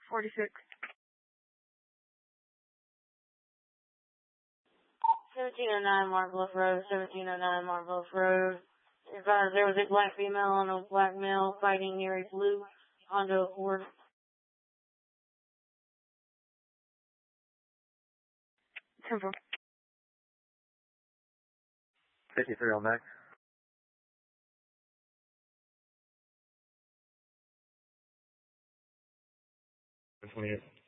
46. 1709 Marble Road, 1709 Marble Road. Advised there was a black female and a black male fighting near a blue Honda Accord. Temple. 53 on Max. 28.